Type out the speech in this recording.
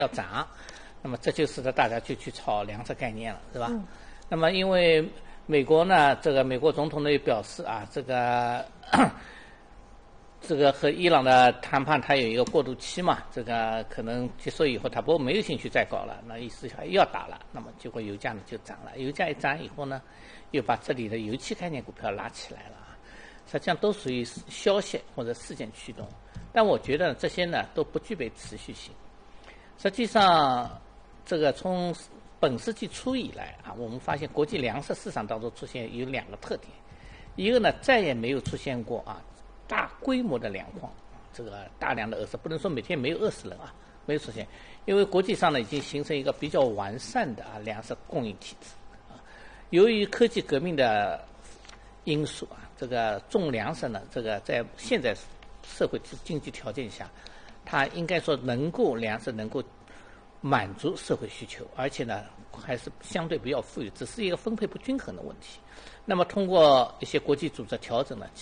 要涨，那么这就使得大家就去炒粮食概念了，是吧？那么因为美国呢，这个美国总统呢也表示啊，这个和伊朗的谈判它有一个过渡期嘛，这个可能结束以后它没有兴趣再搞了，那意思要打了，那么结果油价呢就涨了，油价一涨以后呢，又把这里的油气概念股票拉起来了啊，实际上都属于消息或者事件驱动，但我觉得这些呢都不具备持续性。实际上，这个从本世纪初以来啊，我们发现国际粮食市场当中出现有两个特点，一个呢再也没有出现过啊大规模的粮矿，这个大量的饿死，不能说每天没有饿死人啊，没有出现，因为国际上呢已经形成一个比较完善的粮食供应体制啊。由于科技革命的因素啊，这个种粮食呢，这个在现在社会经济条件下，它应该说粮食能够满足社会需求，而且呢还是相对比较富裕，只是一个分配不均衡的问题。那么通过一些国际组织调整呢，